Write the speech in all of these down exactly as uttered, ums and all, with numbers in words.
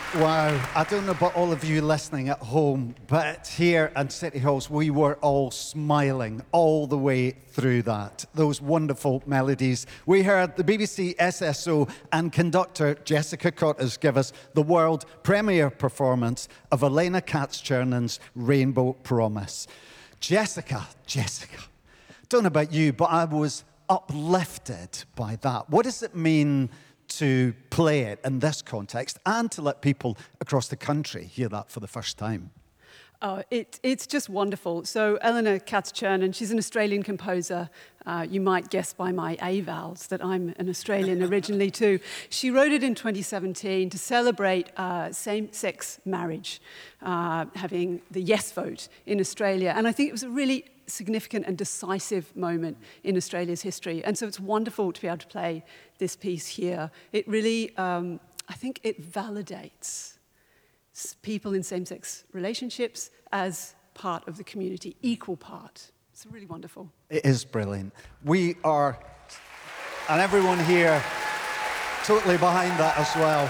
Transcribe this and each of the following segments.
Wow, I don't know about all of you listening at home, but here at City Halls, we were all smiling all the way through that. Those wonderful melodies. We heard the B B C S S O and conductor Jessica Cortes give us the world premiere performance of Elena Katz-Chernon's Rainbow Promise. Jessica, Jessica, don't know about you, but I was uplifted by that. What does it mean to play it in this context and to let people across the country hear that for the first time? Oh, it, it's just wonderful. So Elena Katz-Chernon, she's an Australian composer. Uh, you might guess by my A-vowels that I'm an Australian originally too. She wrote it in twenty seventeen to celebrate uh, same-sex marriage, uh, having the yes vote in Australia. And I think it was a really significant and decisive moment in Australia's history. And so it's wonderful to be able to play this piece here. It really, um, I think it validates people in same-sex relationships as part of the community, equal part. It's really wonderful. It is brilliant. We are, and everyone here, totally behind that as well.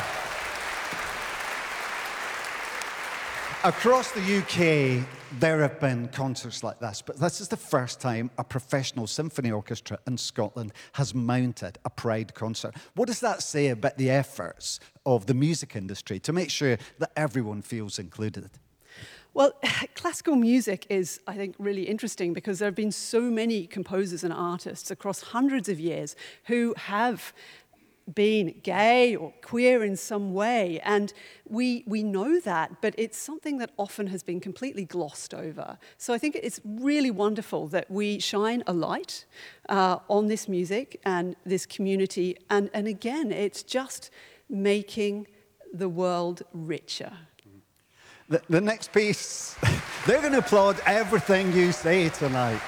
Across the U K, there have been concerts like this, but this is the first time a professional symphony orchestra in Scotland has mounted a Pride concert. What does that say about the efforts of the music industry to make sure that everyone feels included? Well, classical music is, I think, really interesting because there have been so many composers and artists across hundreds of years who have been gay or queer in some way, and we we know that, but it's something that often has been completely glossed over. So I think it's really wonderful that we shine a light uh, on this music and this community, and, and again, it's just making the world richer. The, the next piece, they're going to applaud everything you say tonight.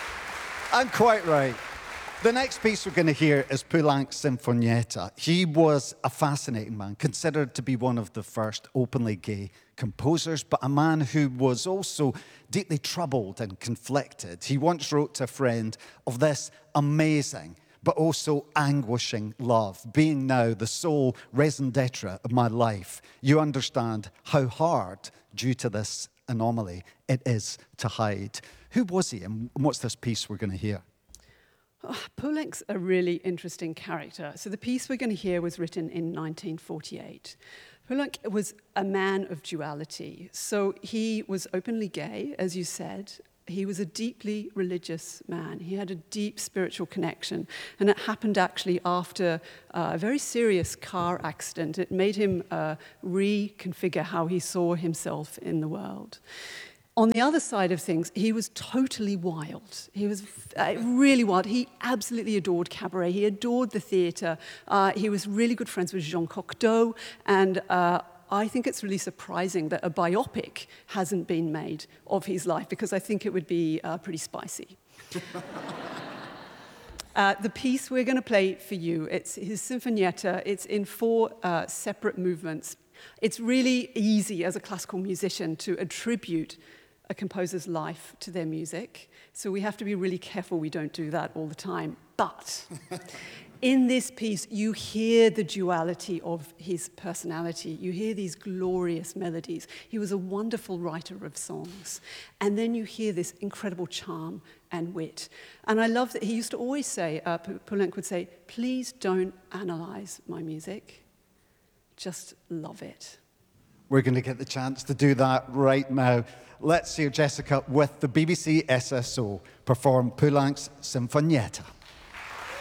I'm quite right. The next piece we're going to hear is Poulenc's Sinfonietta. He was a fascinating man, considered to be one of the first openly gay composers, but a man who was also deeply troubled and conflicted. He once wrote to a friend of this amazing but also anguishing love. Being now the sole raison d'etre of my life, you understand how hard, due to this anomaly, it is to hide. Who was he, and what's this piece we're going to hear? Oh, Poulenc's a really interesting character. So the piece we're going to hear was written in nineteen forty-eight. Poulenc was a man of duality. So he was openly gay, as you said. He was a deeply religious man. He had a deep spiritual connection. And it happened actually after uh, a very serious car accident. It made him uh, reconfigure how he saw himself in the world. On the other side of things, he was totally wild. He was uh, really wild. He absolutely adored cabaret. He adored the theatre. Uh, he was really good friends with Jean Cocteau. And uh, I think it's really surprising that a biopic hasn't been made of his life, because I think it would be uh, pretty spicy. Uh, the piece we're going to play for you, it's his Sinfonietta. It's in four uh, separate movements. It's really easy as a classical musician to attribute a composer's life to their music. So we have to be really careful we don't do that all the time. But in this piece, you hear the duality of his personality. You hear these glorious melodies. He was a wonderful writer of songs. And then you hear this incredible charm and wit. And I love that he used to always say, uh, Poulenc would say, please don't analyze my music, just love it. We're going to get the chance to do that right now. Let's hear Jessica with the B B C S S O perform Poulenc's Sinfonietta.